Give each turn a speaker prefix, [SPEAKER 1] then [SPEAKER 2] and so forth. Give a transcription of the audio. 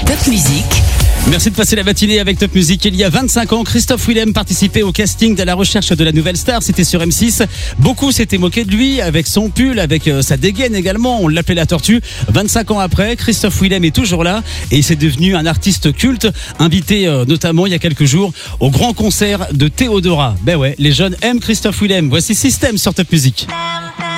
[SPEAKER 1] Top Music.
[SPEAKER 2] Merci de passer la matinée avec Top Music. Il y a 25 ans, Christophe Willem participait au casting de la recherche de la nouvelle star. C'était sur M6. Beaucoup s'étaient moqués de lui avec son pull, avec sa dégaine également. On l'appelait la tortue. 25 ans après, Christophe Willem est toujours là et c'est devenu un artiste culte, invité notamment il y a quelques jours au grand concert de Théodora. Ben ouais, les jeunes aiment Christophe Willem. Voici Système sur Top Music.